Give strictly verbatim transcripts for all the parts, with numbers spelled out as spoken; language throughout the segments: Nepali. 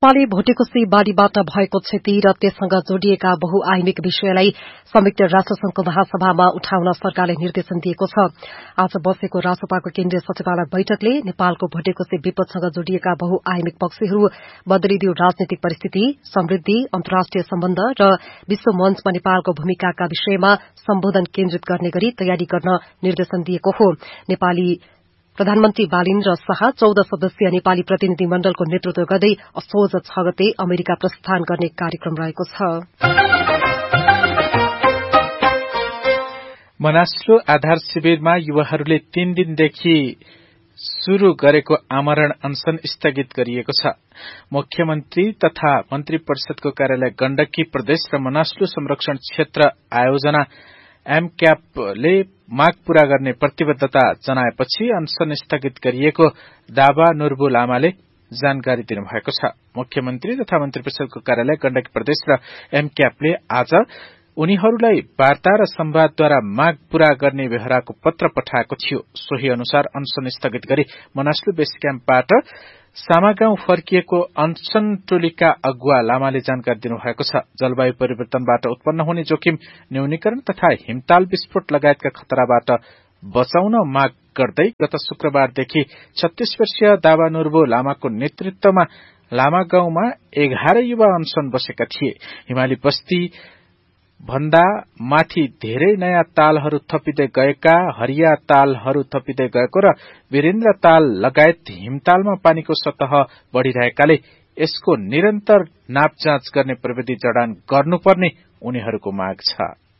नेपालले भोटेकोशी बाढीबाट भएको क्षति र त्यससँग जोडिएका बहुआयामिक विषयलाई संयुक्त राष्ट्रसंघको महासभामा उठाउन सरकारले निर्देशन दिएको छ। आज बसेको राष्ट्रसभाको केन्द्रीय सचिवालय बैठकले नेपालको भोटेकोशी विपदसँग जोडिएका बहुआयामिक पक्षहरू, बदलिदियो राजनीतिक परिस्थिति, समृद्धि, अन्तर्राष्ट्रिय सम्बन्ध र विश्व मञ्चमा नेपालको भूमिकाका विषयमा सम्बोधन केन्द्रित गर्ने गरी तयारी गर्न निर्देशन दिएको हो। नेपाली प्रधानमन्त्री बालिन्द्र शाह चौध सदस्यीय नेपाली प्रतिनिधि मण्डलको नेतृत्व गर्दै असोज छ गते अमेरिका प्रस्थान गर्ने कार्यक्रम रहेको छ। मनास्लु आधार शिविरमा युवाहरूले तीन दिनदेखि शुरू गरेको आमरण अनशन स्थगित गरिएको छ। मुख्यमन्त्री तथा मन्त्री परिषदको कार्यालय गण्डकी प्रदेश र मनास्लु संरक्षण क्षेत्र आयोजना एमक्यापले माग पूरा गर्ने प्रतिबद्धता जनाएपछि अनशन स्थगित गरिएको दावा नुर्बु लामाले जानकारी दिनुभएको छ। मुख्यमन्त्री तथा मन्त्री परिषदको कार्यालय गण्डकी प्रदेश र एमक्यापले आज उनीहरूलाई वार्ता र संवादद्वारा माग पूरा गर्ने बेहोराको पत्र पठाएको थियो। सोही अनुसार अनशन स्थगित गरी मनास्लु बेस क्याम्पबाट सामागाउँ फर्किएको अनशन टोलीका अगुवा लामाले जानकारी दिनुभएको छ। जलवायु परिवर्तनबाट उत्पन्न हुने जोखिम न्यूनीकरण तथा हिमताल विस्फोट लगायतका खतराबाट बचाउन माग गर्दै गत शुक्रबारदेखि छत्तीस वर्षीय दावा नुर्बु लामाको नेतृत्वमा लामा गाउँमा एघार युवा अनशन बसेका थिए। हिमाली बस्ती भन्दा माथि धेरै नयाँ तालहरू थपिँदै गएका, हरिया तालहरू थपिँदै गएको र वीरेन्द्र ताल लगायत हिमतालमा पानीको सतह बढ़िरहेकाले यसको निरन्तर नापजाँच गर्ने प्रविधि जडान गर्नुपर्ने उनीहरूको माग छ।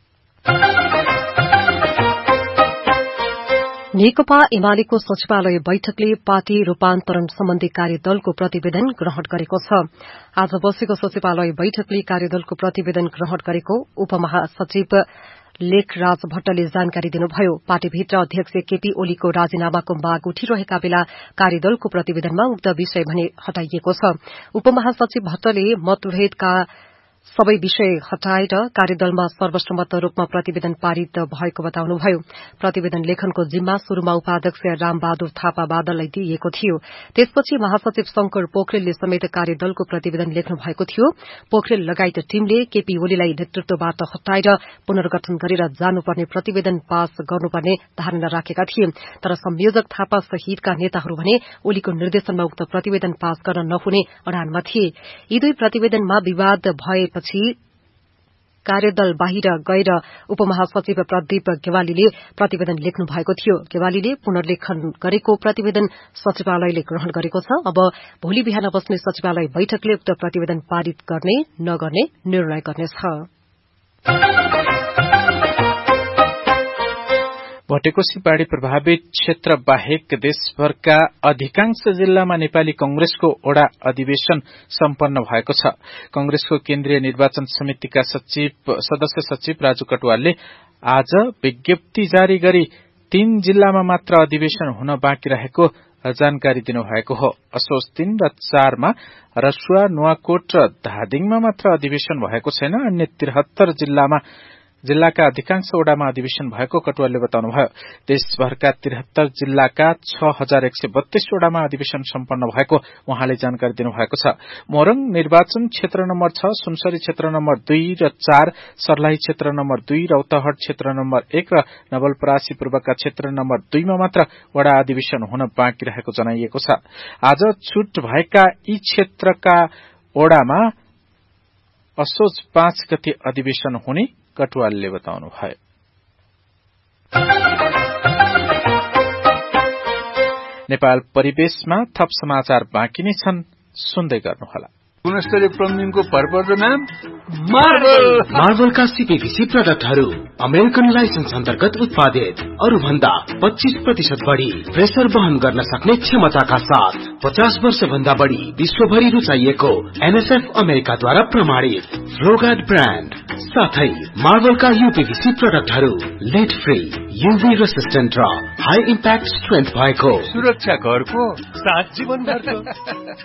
नेकपा एमालेको सचिवालय बैठकले पार्टी रूपान्तरण सम्बन्धी कार्यदलको प्रतिवेदन ग्रहण गरेको छ। आज बसेको सचिवालय बैठकले कार्यदलको प्रतिवेदन ग्रहण गरेको उपमहासचिव लेखराज भट्टले जानकारी दिनुभयो। पार्टीभित्र अध्यक्ष केपी ओलीको राजीनामाको माग उठिरहेका बेला कार्यदलको प्रतिवेदनमा उक्त विषय भने हटाइएको छ। उपमहासचिव भट्टले मतभेदका सबै विषय हटाएर कार्यदलमा सर्वसम्मत रूपमा प्रतिवेदन पारित भएको बताउनुभयो। प्रतिवेदन लेखनको जिम्मा शुरूमा उपाध्यक्ष रामबहादुर थापा बादललाई दिइएको थियो। त्यसपछि महासचिव शंकर पोखरेलले समेत कार्यदलको प्रतिवेदन लेख्नु भएको थियो। पोखरेल लगायत टीमले केपी ओलीलाई नेतृत्वबाट हटाएर पुनर्गठन गरेर जानुपर्ने प्रतिवेदन पास गर्नुपर्ने धारणा राखेका थिए। तर संयोजक थापा सहितका नेताहरू भने ओलीको निर्देशनमा उक्त प्रतिवेदन पास गर्न नहुने अडानमा थिए। यी दुई प्रतिवेदनमा विवाद भए पछि कार्यदल बाहिर गएर उपमहासचिव प्रदीप गेवालीले प्रतिवेदन लेख्नु भएको थियो। गेवालीले पुनर्लेखन गरेको प्रतिवेदन सचिवालयले ग्रहण गरेको छ। अब भोलि बिहान बस्ने सचिवालय बैठकले उक्त प्रतिवेदन पारित गर्ने नगर्ने निर्णय गर्नेछ। भोटेकोशी बाढ़ी प्रभावित क्षेत्र बाहेक देशभरका अधिकांश जिल्लामा नेपाली कंग्रेसको ओडा अधिवेशन सम्पन्न भएको छ। कंग्रेसको केन्द्रीय निर्वाचन समितिका सचिव सदस्य सचिव राजु कटुवालले आज विज्ञप्ति जारी गरी तीन जिल्लामा मात्र अधिवेशन हुन बाँकी रहेको जानकारी दिनुभएको हो। असोज तीन र चारमा रसुवा, नुवाकोट र धादिङमा मात्र अधिवेशन भएको छैन। अन्य तिहत्तर जिल्लामा जिल्लाका अधिकांश ओडामा अधिवेशन भएको कटुवालले बताउनुभयो। देशभरका तिहत्तर जिल्लाका छ हजार एक सय बत्तीस ओडामा अधिवेशन सम्पन्न भएको उहाँले जानकारी दिनुभएको छ। मोरङ निर्वाचन क्षेत्र नम्बर छ, सुनसरी क्षेत्र नम्बर दुई र चार, सर्लाही क्षेत्र नम्बर दुई, रौतहट क्षेत्र नम्बर एक र नवलपरासी पूर्वका क्षेत्र नम्बर दुईमा मात्र वडा अधिवेशन हुन बाँकी रहेको जनाइएको छ। आज छुट भएका यी क्षेत्रका ओडामा असोज पाँच गते अधिवेशन हुने कटुवालले बताउनुभयो। नेपाल परिवेशमा थप समाचार बाँकी नै छन्, सुन्दै गर्नुहोला। गुणस्तरीय प्लम्बिङको भरपर्दो नाम मार्बल। मार्बलका सीपीभीसी प्रोडक्टहरू अमेरिकन लाइसेन्स अन्तर्गत उत्पादित, अरू भन्दा पच्चीस प्रतिशत बढ़ी प्रेसर वहन गर्न सक्ने क्षमताका साथ पचास वर्ष भन्दा बढ़ी विश्वभरि रुचाइएको एनएसएफ अमेरिकाद्वारा प्रमाणित फ्लोगार्ड ब्रान्ड साथै मार्बलका यूपीभीसी प्रोडक्टहरू लेड फ्री, यूभी रेसिस्टेन्ट र हाई इम्प्याक्ट स्ट्रेन्थ भएको सुरक्षा घरको साथ जीवन भरको।